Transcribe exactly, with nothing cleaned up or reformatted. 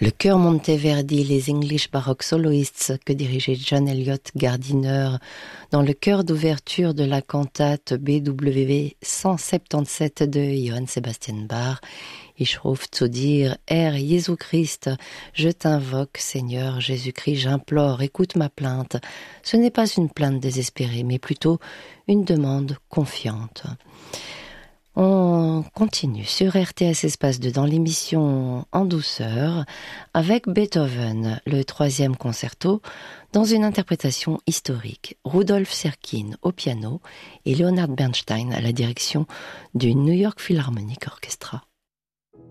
Le chœur Monteverdi, les English Baroque Soloists que dirigeait John Eliot Gardiner dans le chœur d'ouverture de la cantate B W V cent soixante-dix-sept de Johann Sebastian Bach. Ich ruf zu dir, Herr Jésus Christ, je t'invoque, Seigneur Jésus-Christ, j'implore, écoute ma plainte. Ce n'est pas une plainte désespérée, mais plutôt une demande confiante. On continue sur R T S Espace deux dans l'émission En douceur avec Beethoven, le troisième concerto, dans une interprétation historique. Rudolf Serkin au piano et Leonard Bernstein à la direction du New York Philharmonic Orchestra.